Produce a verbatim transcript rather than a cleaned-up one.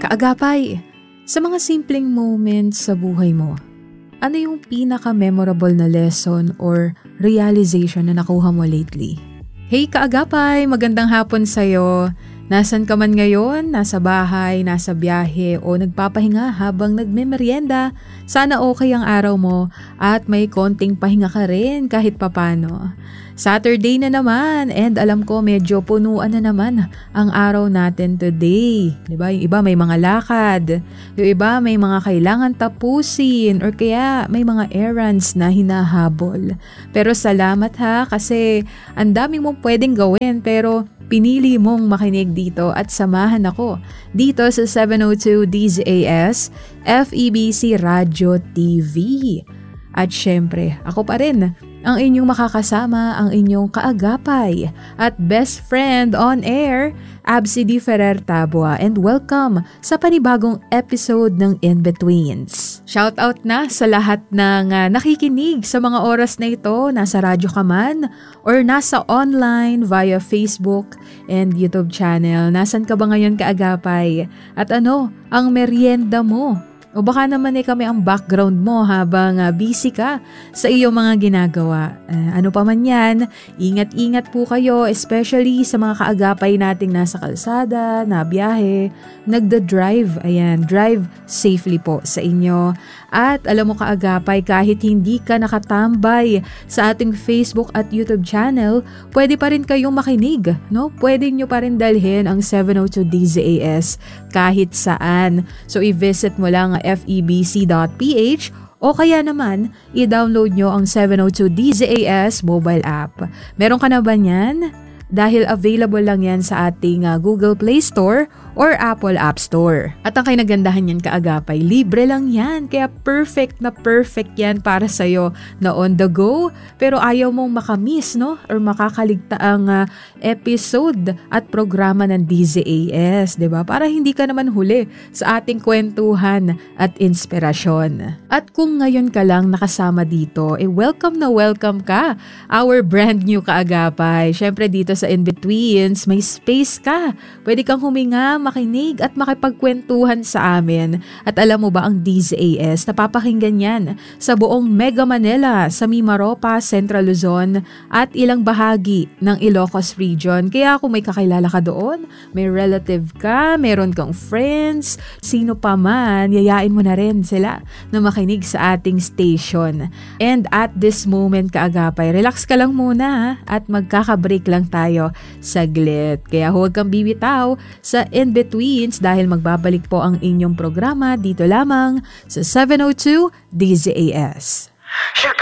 Kaagapay, sa mga simpleng moments sa buhay mo, ano yung pinaka-memorable na lesson or realization na nakuha mo lately? Hey kaagapay, magandang hapon sa'yo. Nasaan ka man ngayon? Nasa bahay, nasa biyahe o nagpapahinga habang nagmemeryenda? Sana okay ang araw mo at may konting pahinga ka rin kahit papano. Saturday na naman and alam ko medyo punuan na naman ang araw natin today. Diba? Yung iba may mga lakad, yung iba may mga kailangan tapusin or kaya may mga errands na hinahabol. Pero salamat ha kasi ang daming mong pwedeng gawin pero pinili mong makinig dito at samahan ako dito sa seven oh two D Z A S F E B C Radio T V. At syempre, ako pa rin ang inyong makakasama, ang inyong kaagapay at best friend on air, Absi D. Ferrer Tabua, and welcome sa panibagong episode ng In-Betweens. Shoutout na sa lahat ng uh, nakikinig sa mga oras na ito, nasa radyo ka man or nasa online via Facebook and YouTube channel. Nasan ka ba ngayon kaagapay? At ano ang merienda mo? O baka naman eh kami ang background mo habang uh, busy ka sa iyong mga ginagawa. Uh, ano pa man yan, ingat-ingat po kayo especially sa mga kaagapay nating nasa kalsada, na biyahe, nagda-drive. Ayan, drive safely po sa inyo. At alam mo kaagapay, kahit hindi ka nakatambay sa ating Facebook at YouTube channel, pwede pa rin kayong makinig. No? Pwede nyo pa rin dalhin ang seven oh two D Z A S kahit saan. So i-visit mo lang f e b c dot p h o kaya naman i-download nyo ang seven oh two D Z A S mobile app. Meron ka na ba niyan? Dahil available lang yan sa ating uh, Google Play Store or Apple App Store. At ang kinagandahan yan kaagapay, libre lang yan. Kaya perfect na perfect yan para sa'yo na on the go. Pero ayaw mong makamiss, no? Or makakaligta ang uh, episode at programa ng D Z A S, diba? Para hindi ka naman huli sa ating kwentuhan at inspirasyon. At kung ngayon ka lang nakasama dito, eh welcome na welcome ka. Our brand new kaagapay. Syempre dito sa In-Betweens, may space ka. Pwede kang huminga, makinig at makipagkwentuhan sa amin. At alam mo ba ang D Z A S, napapakinggan yan sa buong Mega Manila, sa Mimaropa, Central Luzon at ilang bahagi ng Ilocos Region. Kaya kung may kakilala ka doon, may relative ka, meron kang friends, sino pa man, yayain mo na rin sila na makinig sa ating station. And at this moment kaagapay, relax ka lang muna ha, at magkaka-break lang tayo saglit. Kaya huwag kang bibitaw sa In-Betweens dahil magbabalik po ang inyong programa dito lamang sa seven oh two D Z A S.